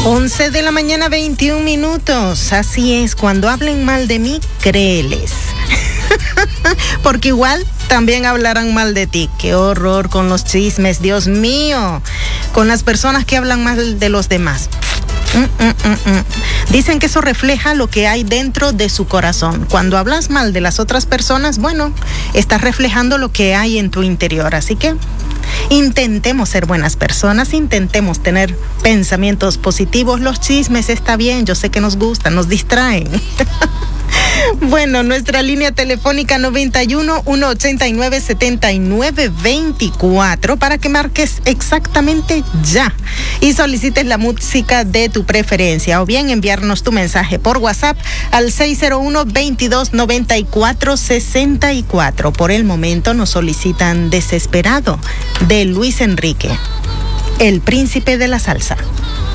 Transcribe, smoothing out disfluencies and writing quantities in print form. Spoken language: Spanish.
11 de la mañana, 21 minutos. Así es, cuando hablen mal de mí, créeles. Porque igual también hablarán mal de ti. Qué horror con los chismes, Dios mío. Con las personas que hablan mal de los demás. Dicen que eso refleja lo que hay dentro de su corazón. Cuando hablas mal de las otras personas, bueno, estás reflejando lo que hay en tu interior. Así que intentemos ser buenas personas, intentemos tener pensamientos positivos. Los chismes está bien, yo sé que nos gustan, nos distraen. Bueno, nuestra línea telefónica 91-189-7924 para que marques exactamente ya y solicites la música de tu preferencia, o bien enviarnos tu mensaje por WhatsApp al 601-2294-64. Por el momento nos solicitan Desesperado de Luis Enrique, el príncipe de la salsa.